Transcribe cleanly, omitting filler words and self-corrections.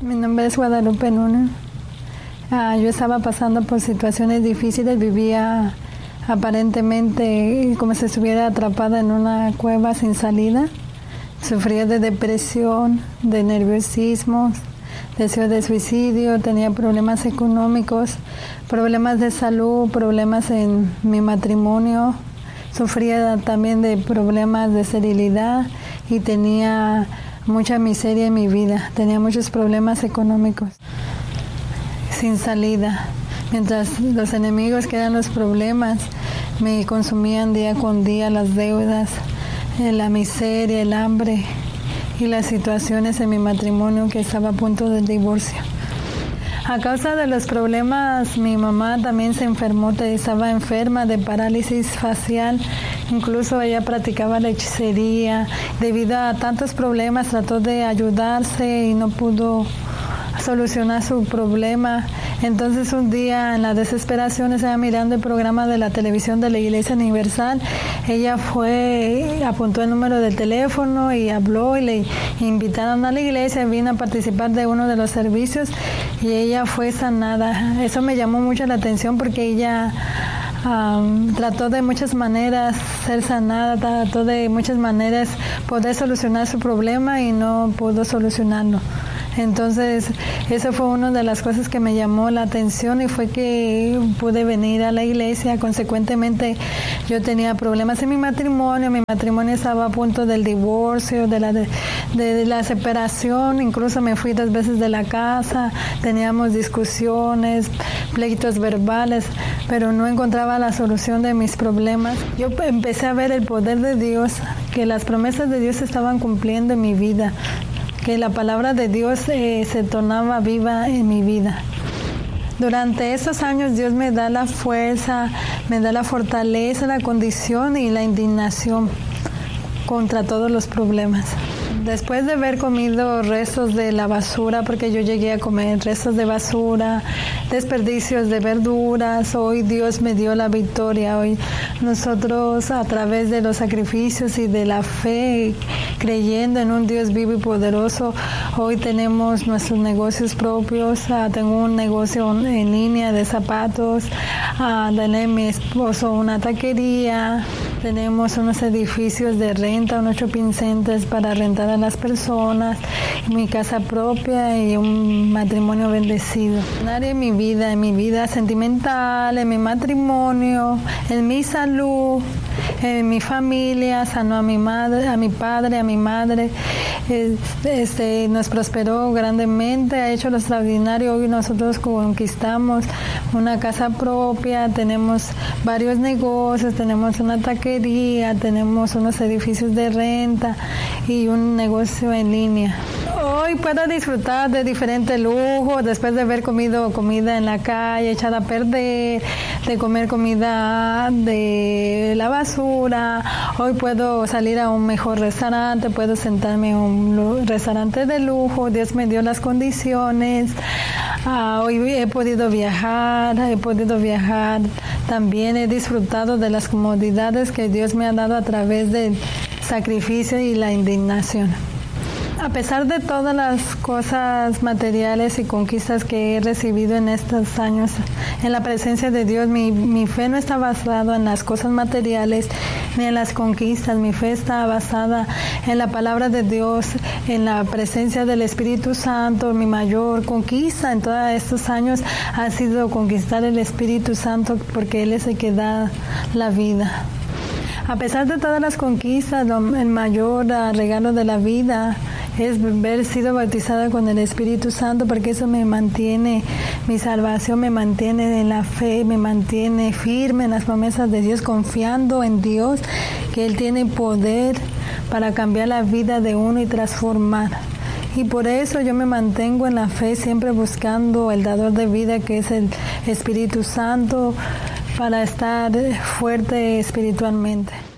Mi nombre es Guadalupe Luna. Yo estaba pasando por situaciones difíciles, vivía aparentemente como si estuviera atrapada en una cueva sin salida. Sufría de depresión, de nerviosismo, deseo de suicidio, tenía problemas económicos, problemas de salud, problemas en mi matrimonio. Sufría también de problemas de esterilidad y tenía mucha miseria en mi vida. Tenía muchos problemas económicos sin salida. Mientras los enemigos, que eran los problemas, me consumían día con día las deudas, la miseria, el hambre y las situaciones en mi matrimonio que estaba a punto del divorcio. A causa de los problemas, mi mamá también se enfermó, estaba enferma de parálisis facial. Incluso ella practicaba la hechicería. Debido a tantos problemas, trató de ayudarse y no pudo solucionar su problema. Entonces un día, en la desesperación, estaba mirando el programa de la televisión de la Iglesia Universal. Ella apuntó el número del teléfono y habló y le invitaron a la iglesia. Vino a participar de uno de los servicios y ella fue sanada. Eso me llamó mucho la atención porque ella trató de muchas maneras ser sanada, trató de muchas maneras poder solucionar su problema y no pudo solucionarlo. Entonces, eso fue una de las cosas que me llamó la atención y fue que pude venir a la iglesia. Consecuentemente, yo tenía problemas en mi matrimonio estaba a punto del divorcio, de la separación, incluso me fui 2 veces de la casa, teníamos discusiones, pleitos verbales, pero no encontraba la solución de mis problemas. Yo empecé a ver el poder de Dios, que las promesas de Dios se estaban cumpliendo en mi vida, que la palabra de Dios se tornaba viva en mi vida. Durante estos años Dios me da la fuerza, me da la fortaleza, la condición y la indignación contra todos los problemas. Después de haber comido restos de la basura, porque yo llegué a comer restos de basura, desperdicios de verduras, hoy Dios me dio la victoria. Hoy nosotros, a través de los sacrificios y de la fe, creyendo en un Dios vivo y poderoso, hoy tenemos nuestros negocios propios. Tengo un negocio en línea de zapatos, tenía mi esposo una taquería, tenemos unos edificios de renta, unos shopping centers para rentar a las personas, mi casa propia y un matrimonio bendecido. En mi vida sentimental, en mi matrimonio, en mi salud, en mi familia, sanó a mi madre, a mi padre, a mi madre. Nos prosperó grandemente, ha hecho lo extraordinario. Hoy nosotros conquistamos una casa propia, tenemos varios negocios, tenemos una taquería, tenemos unos edificios de renta y un negocio en línea. Hoy puedo disfrutar de diferentes lujos después de haber comido comida en la calle echada a perder, de comer comida de la basura. Hoy puedo salir a un mejor restaurante, puedo sentarme en un restaurante de lujo. Dios me dio las condiciones. Hoy he podido viajar. También he disfrutado de las comodidades que Dios me ha dado a través del sacrificio y la indignación. A pesar de todas las cosas materiales y conquistas que he recibido en estos años en la presencia de Dios, mi fe no está basada en las cosas materiales ni en las conquistas. Mi fe está basada en la palabra de Dios, en la presencia del Espíritu Santo. Mi mayor conquista en todos estos años ha sido conquistar el Espíritu Santo, porque Él es el que da la vida. A pesar de todas las conquistas, el mayor regalo de la vida es haber sido bautizada con el Espíritu Santo, porque eso me mantiene, mi salvación me mantiene en la fe, me mantiene firme en las promesas de Dios, confiando en Dios, que Él tiene poder para cambiar la vida de uno y transformar. Y por eso yo me mantengo en la fe, siempre buscando el dador de vida, que es el Espíritu Santo, para estar fuerte espiritualmente.